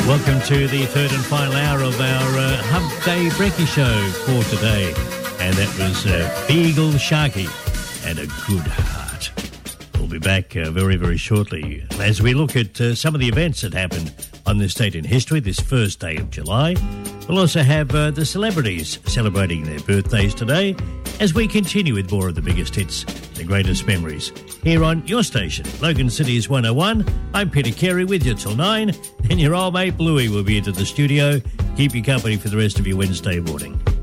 Welcome to the third and final hour of our Hump Day Brekkie Show for today. And that was Beagle Sharkey and A Good Heart. We'll be back very, very shortly as we look at some of the events that happened on this date in history, this first day of July. We'll also have the celebrities celebrating their birthdays today as we continue with more of the biggest hits, the greatest memories, here on your station, Logan City's 101. I'm Peter Carey with you till 9, and your old mate Bluey will be into the studio. Keep you company for the rest of your Wednesday morning.